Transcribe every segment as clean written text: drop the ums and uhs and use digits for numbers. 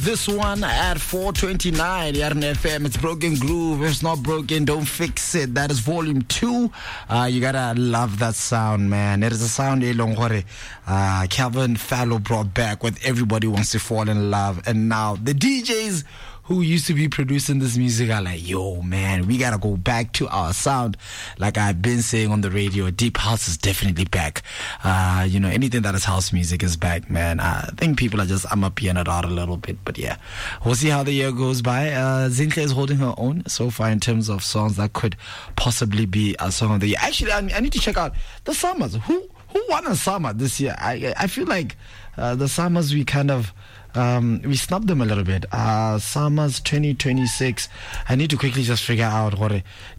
This one at 4:29 Yarn FM. It's Broken Groove. If it's not broken, don't fix it. That is volume 2. You gotta love that sound, man. It is a sound Calvin Fallow brought back with Everybody Wants to Fall in Love. And now the DJs who used to be producing this music are like, yo, man, we gotta go back to our sound. Like I've been saying on the radio, Deep House is definitely back. Anything that is house music is back, man. I think people are just amapiano it out a little bit, but yeah, we'll see how the year goes by. Zinhle is holding her own so far in terms of songs that could possibly be a song of the year. Actually, I need to check out the Summers. Who won a summer this year? I feel like the Summers we kind of we snubbed them a little bit. Summers 2026. I need to quickly just figure out what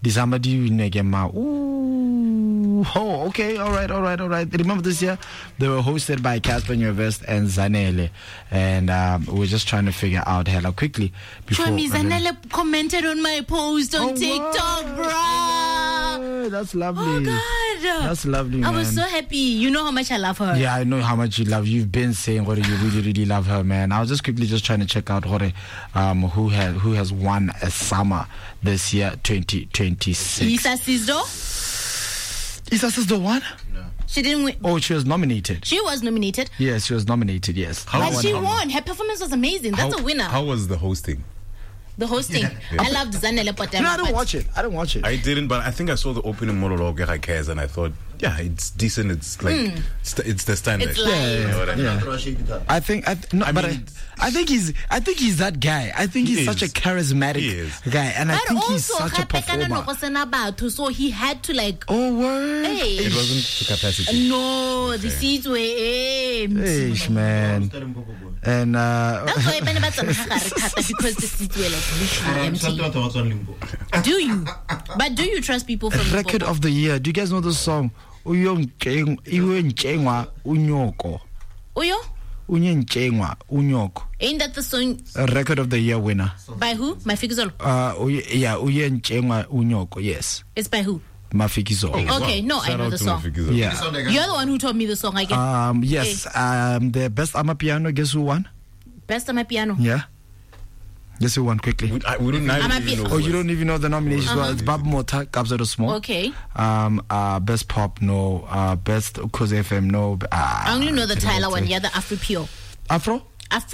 okay, all right. Remember this year they were hosted by Casper Nyovest and Zanele, and we're just trying to figure out hella quickly before. Zanele commented on my post on TikTok, bruh. That's lovely. Oh God, that's lovely, man. I was so happy. You know how much I love her. Yeah, I know how much you love. You've been saying what you really love her, man. I was just quickly trying to check out what who has won a summer this year 2026. Isa Sisto won? No. She didn't win. Oh, she was nominated. She was nominated? Yes, she was nominated, yes. But she won. Her performance was amazing. That's a winner. How was the hosting? The hosting. Yeah. I loved Zanele Potema. No, I didn't watch it. I didn't, but I think I saw the opening monologue and I thought, yeah, it's decent. It's like it's the standard. It's live. I think he's that guy. I think he's such a charismatic guy, and I think he's such a performer. So he had to like. Oh, word! Hey. It wasn't to capacity. No, the seats were empty. Man. And that's why because the seats were like literally empty. Do you? But do you trust people from Record of the Year? Do you guys know the song? Uyo unyoko. Uyo? Unyoko. Ain't that the song? A Record of the Year winner. By who? Mafikizolo? Yeah, unyoko, yes. It's by who? Mafikizolo. Okay, no, I know the song. Yeah. You're the one who told me the song, I guess. Yes. The Best Amapiano, guess who won? Best Amapiano? Yeah. Guess who won quickly? We don't even know. Oh, you don't even know the nominations? Well, it's Bab Mota, Kabzado Small. Okay. Best Pop, no. Best Cause FM, no. I only know the Tyler one. Yeah, the Afro Pure. Afro?